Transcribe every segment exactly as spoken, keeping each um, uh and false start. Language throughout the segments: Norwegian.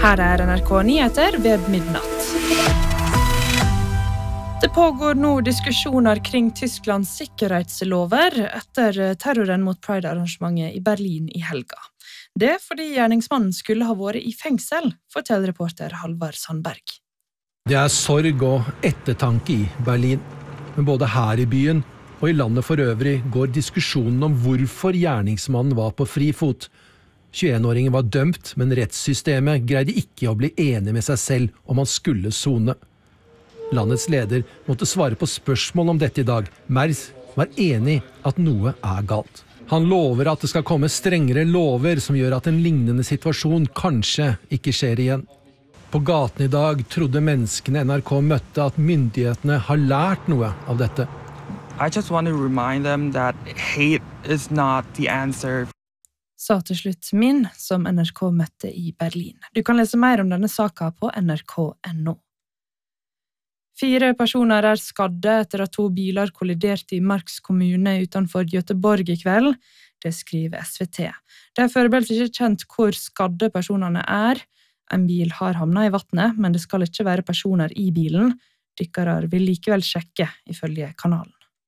Her er N R K Nyheter ved midnatt. Det pågår nå diskusjoner kring Tysklands sikkerhetslover etter terroren mot Pride-arrangementet i Berlin i helga. Det fordi gjerningsmannen skulle ha vært i fengsel, forteller reporter Halvard Sandberg. Det er sorg og ettertanke i Berlin, men både her i byen og i landet for øvrig går diskusjonen om hvorfor gjerningsmannen var på fri fot. tjueen-åringen var dømt, men rettssystemet greide ikke å bli enig med seg selv om han skulle sone. Landets leder måtte svare på spørsmål om dette i dag. Merz var enig at noe er galt. Han lover at det skal komme strengere lover som gjør at en lignende situasjon kanskje ikke skjer igjen. På gaten i dag trodde menneskene N R K møtte at myndighetene har lært noe av dette. I just want to remind them that hate is not the answer. Sa til slutt Min, som N R K møtte i Berlin. Du kan lese mer om denne saka på N R K punktum no. Fire personer er skadde etter at to biler kolliderte i Marks kommune utenfor Göteborg i kveld. Det skriver S V T. Det er foreløpig ikke kjent hvor skadde personene er. En bil har havnet i vattnet, men det skal ikke være personer i bilen. Dykkere vil likevel sjekke, ifølge kanalen.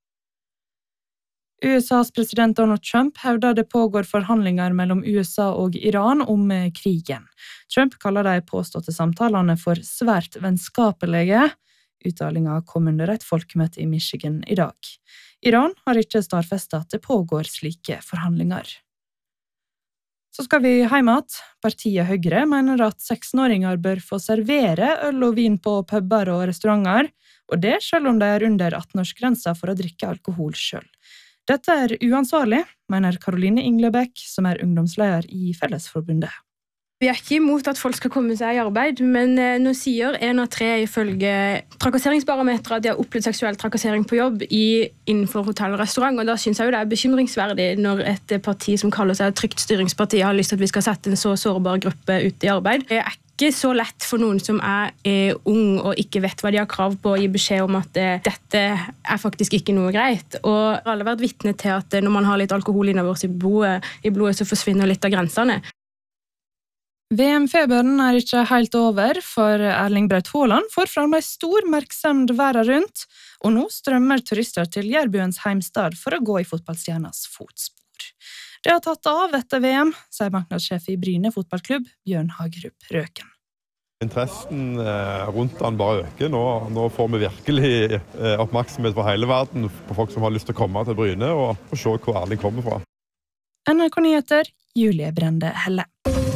U S A's president Donald Trump hevder det pågår forhandlinger mellom U S A og Iran om krigen. Trump kaller de påståtte samtalene for svært vennskapelige. Uttalingen kom under et folkemøte i Michigan i dag. Iran har ikke stadfestet at det pågår slike forhandlinger. Så skal vi hjem at partiet Høyre mener at sekstenåringer bør få servere øl og vin på puber og restauranter, og det selv om de er under atten-årsgrensa for å drikke alkohol selv. Dette er uansvarlig, mener Caroline Inglebæk, som er ungdomsleder i Fellesforbundet. Vi er ikke imot at folk skal komme seg i arbeid, men nå sier en av tre ifølge trakasseringsbarometer at de har opplevd seksuell trakassering på jobb i, innenfor hotell og restaurant, og da synes jeg jo det er bekymringsverdig når et parti som kaller seg et trygt styringsparti har lyst til at vi skal sette en så sårbar gruppe ut i arbeid. Det er ikke så lett for noen som er, er ung og ikke vet hva de har krav på å gi beskjed om at eh, dette er faktisk ikke noe greit. Og alle har vært vitne til at når man har litt alkohol innover i blodet, i blodet så forsvinner litt av grensene. V M-feberen er ikke helt over, for Erling Braut Haaland får fram en stor merksemd verden rundt, og nå strømmer turister til Jærbuens heimstad for å gå i fotballstjernas fotspor. Det har tatt av etter V M, sier marknadssjef i Bryne fotballklubb, Bjørn Hagerup Røken. Interessen rundt den bare øker. Nå, nå får vi virkelig oppmerksomhet fra hele verden på folk som har lyst til å komme til Bryne og, og se hvor Erling kommer fra. N R K Nyheter, Julie Brende Helle.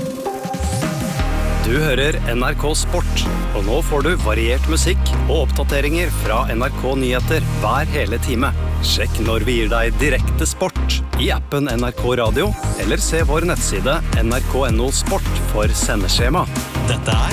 Du hører N R K Sport, og nå får du variert musikk og oppdateringer fra N R K Nyheter hver hele time. Sjekk når vi gir deg direkte sport i appen N R K Radio, eller se vår nettside N R K punktum no sport for sendeskjema. Dette er